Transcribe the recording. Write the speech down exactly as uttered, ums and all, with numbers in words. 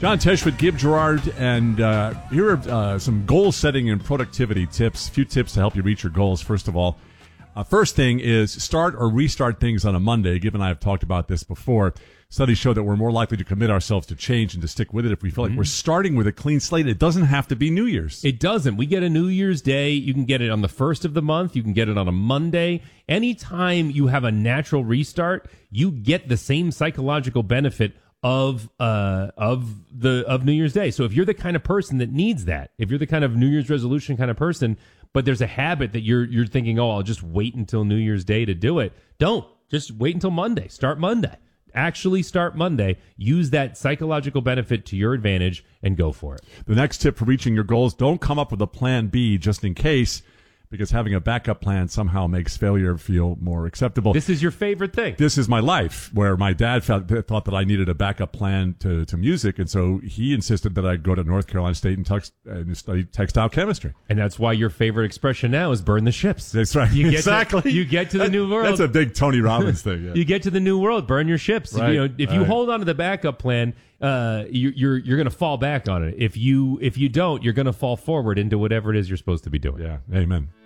John Tesh with Gib Gerard, and uh, here are uh, some goal setting and productivity tips. A few tips to help you reach your goals. First of all, uh, first thing is start or restart things on a Monday. Gib and I have talked about this before. Studies show that we're more likely to commit ourselves to change and to stick with it if we feel like mm-hmm. we're starting with a clean slate. It doesn't have to be New Year's. It doesn't. We get a New Year's Day. You can get it on the first of the month. You can get it on a Monday. Anytime you have a natural restart, you get the same psychological benefit of uh of the of New Year's Day. So if you're the kind of person that needs that, if you're the kind of New Year's resolution kind of person, but there's a habit that you're you're thinking, oh, I'll just wait until New Year's Day to do it. Don't. Just wait until Monday. Start Monday. Actually start Monday. Use that psychological benefit to your advantage and go for it. The next tip for reaching your goals, don't come up with a plan B just in case, because having a backup plan somehow makes failure feel more acceptable. This is your favorite thing. This is my life, where my dad felt, thought that I needed a backup plan to, to music, and so he insisted that I go to North Carolina State and, tux, and study textile chemistry. And that's why your favorite expression now is burn the ships. That's right. You get exactly. To, you get to the that, new world. That's a big Tony Robbins thing. Yeah. You get to the new world, burn your ships. Right, you know, if right. you hold on to the backup plan, uh, you, you're you're going to fall back on it. If you if you don't, you're going to fall forward into whatever it is you're supposed to be doing. Yeah. Amen.